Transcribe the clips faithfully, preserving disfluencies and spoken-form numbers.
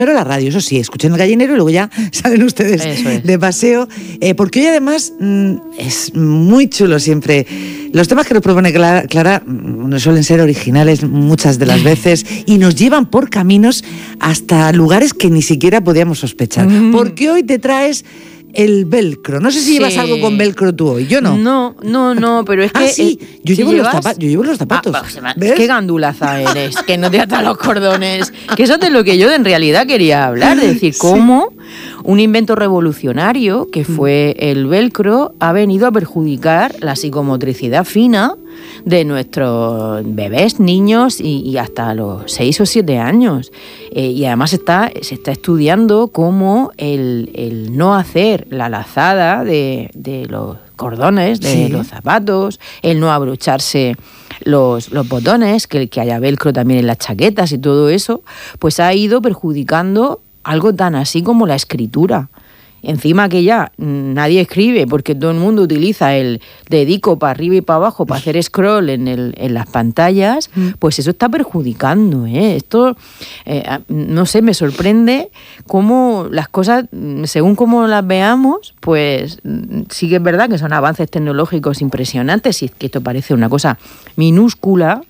Pero la radio, eso sí, escuchen El Gallinero y luego ya salen ustedes es. de paseo. Eh, porque hoy además mmm, es muy chulo siempre. Los temas que nos propone Clara, Clara mmm, suelen ser originales muchas de las veces y nos llevan por caminos hasta lugares que ni siquiera podíamos sospechar. Mm. Porque hoy te traes el velcro. No sé si sí. llevas algo con velcro tú hoy, yo no. No, no, no, pero es que... Ah, sí, yo, ¿sí llevo los zapatos, yo llevo los zapatos. Ah, ¿ves? Qué gandulaza eres, que no te atan los cordones. Que eso es de lo que yo en realidad quería hablar, de decir, cómo un invento revolucionario, que fue el velcro, ha venido a perjudicar la psicomotricidad fina de nuestros bebés, niños y, y hasta los seis o siete años. Eh, y además está, se está estudiando cómo el, el no hacer la lazada de, de los cordones, de sí. los zapatos, el no abrocharse los, los botones, que, que haya velcro también en las chaquetas y todo eso, pues ha ido perjudicando algo tan así como la escritura. Encima que ya nadie escribe porque todo el mundo utiliza el dedico para arriba y para abajo para hacer scroll en, el, en las pantallas, pues eso está perjudicando, ¿eh? Esto, eh, no sé, me sorprende cómo las cosas, según cómo las veamos, pues sí que es verdad que son avances tecnológicos impresionantes y es que esto parece una cosa minúscula,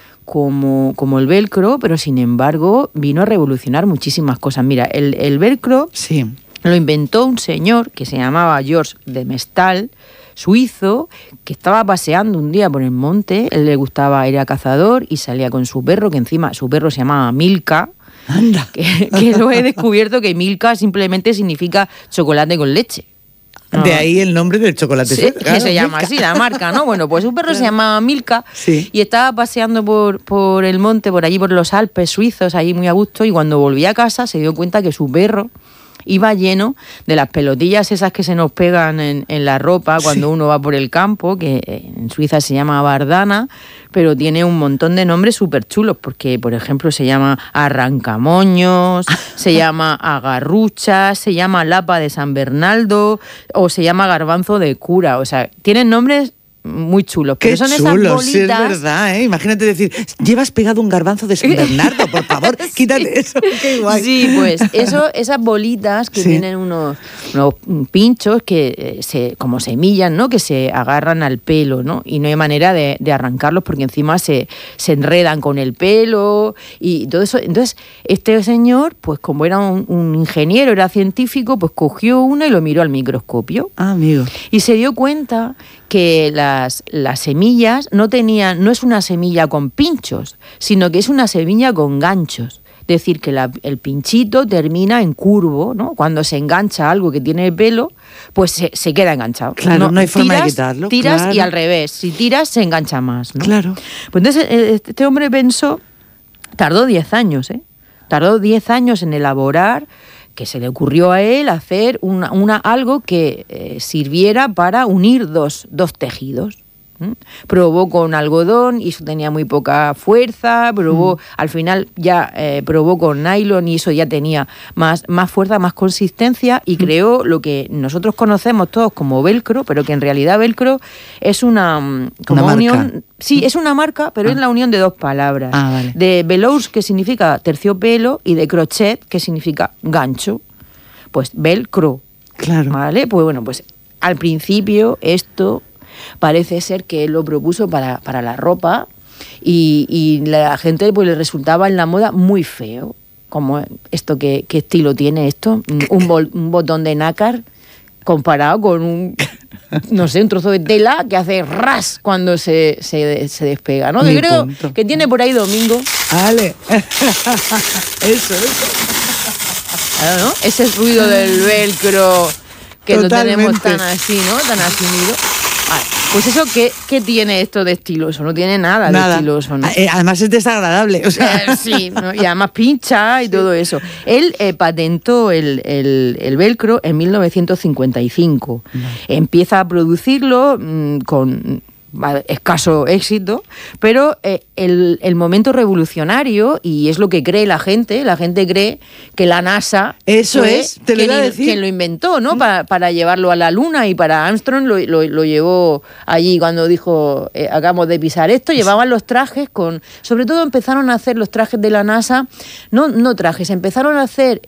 Como, como el velcro, pero sin embargo vino a revolucionar muchísimas cosas. Mira, el, el velcro sí. lo inventó un señor que se llamaba George de Mestal, suizo, que estaba paseando un día por el monte. Él le gustaba, era cazador y salía con su perro, que encima su perro se llamaba Milka. Anda. Que, que lo he descubierto que Milka simplemente significa chocolate con leche. No. De ahí el nombre del chocolate. Sí, claro, que se llama Milka. Así, la marca, ¿no? Bueno, pues su perro claro. se llamaba Milka sí. y estaba paseando por, por el monte, por allí, por los Alpes suizos, ahí muy a gusto, y cuando volvía a casa se dio cuenta que su perro iba lleno de las pelotillas esas que se nos pegan en, en la ropa cuando sí. uno va por el campo, que en Suiza se llama bardana, pero tiene un montón de nombres súper chulos, porque, por ejemplo, se llama arrancamoños, se llama agarruchas, se llama lapa de San Bernardo, o se llama garbanzo de cura. O sea, tienen nombres muy chulos. Qué pero son chulo, esas bolitas... sí es verdad, ¿eh? Imagínate decir, llevas pegado un garbanzo de San Bernardo, por favor, sí. quítate eso, qué guay. Sí, pues eso, esas bolitas que sí. tienen unos, unos pinchos que se, como semillas, ¿no? Que se agarran al pelo, ¿no? Y no hay manera de, de arrancarlos porque encima se, se enredan con el pelo y todo eso. Entonces, este señor, pues como era un, un ingeniero, era científico, pues cogió una y lo miró al microscopio. Ah, amigo. Y se dio cuenta que las, las semillas no tenían, no es una semilla con pinchos, sino que es una semilla con ganchos. Es decir, que la, el pinchito termina en curvo, ¿no? Cuando se engancha algo que tiene pelo, pues se, se queda enganchado. Claro, no, no hay forma tiras, de quitarlo. Tiras claro. y al revés. Si tiras, se engancha más, ¿no? Claro. Pues entonces, este hombre pensó, tardó diez años, ¿eh? Tardó diez años en elaborar, que se le ocurrió a él hacer una, una, algo que eh, sirviera para unir dos, dos tejidos. ¿Mm? Probó con algodón y eso tenía muy poca fuerza, probó, mm. al final ya eh, probó con nylon y eso ya tenía más, más fuerza, más consistencia y mm. creó lo que nosotros conocemos todos como velcro, pero que en realidad velcro es una, como una unión... marca. Sí, es una marca, pero ah. es la unión de dos palabras. Ah, vale. De velours, que significa terciopelo, y de crochet, que significa gancho. Pues velcro. Claro. ¿Vale? Pues bueno, pues al principio esto parece ser que él lo propuso para, para la ropa y, y la gente pues le resultaba en la moda muy feo. Como esto, ¿qué, qué estilo tiene esto? Un, bol, un botón de nácar comparado con un... no sé, un trozo de tela que hace ras cuando se, se, se despega, ¿no? Yo creo punto. que tiene por ahí Domingo. Vale. Eso, eso. Claro, ¿no? Ese ruido del velcro que Totalmente. Lo tenemos tan así, ¿no? Tan asumido. Vale. Pues eso, ¿qué, ¿qué tiene esto de estiloso? No tiene nada, nada. de estiloso, ¿no? Eh, además es desagradable. O sea. Eh, sí, ¿no? Y además pincha y sí. todo eso. Él eh, patentó el, el, el velcro en mil novecientos cincuenta y cinco. No. Empieza a producirlo mmm, con... escaso éxito, pero eh, el, el momento revolucionario, y es lo que cree la gente, la gente cree que la NASA eso es, te lo iba a decir, quien lo inventó, ¿no? Mm. Para, para llevarlo a la Luna, y para Armstrong lo, lo, lo llevó allí cuando dijo, eh, acabamos de pisar esto, llevaban los trajes con, sobre todo empezaron a hacer los trajes de la NASA, no, no trajes, empezaron a hacer